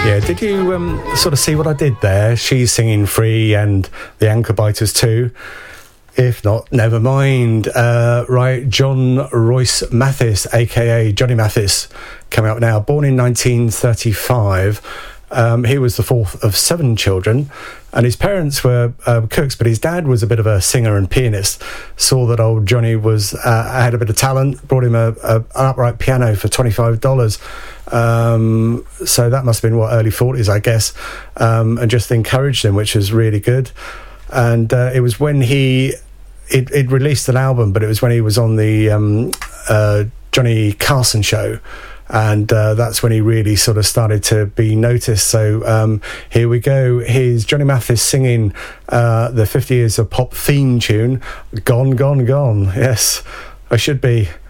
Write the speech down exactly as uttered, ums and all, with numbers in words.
Yeah, did you um, sort of see what I did there? She's singing Free and the Anchor Biters too. If not, never mind. Uh, right, John Royce Mathis, a k a. Johnny Mathis, coming up now. Born in nineteen thirty-five. Um, he was the fourth of seven children, and his parents were uh, cooks, but his dad was a bit of a singer and pianist. Saw that old Johnny was uh, had a bit of talent, brought him a, a, an upright piano for twenty-five dollars. Um, so that must have been, what, early forties, I guess, um, and just encouraged him, which was really good. And uh, it was when he it, it released an album, but it was when he was on the um, uh, Johnny Carson show. And uh, that's when he really sort of started to be noticed. So um, here we go. Here's Johnny Mathis singing uh, the fifty Years of Pop theme tune, Gone, Gone, Gone. Yes, I should be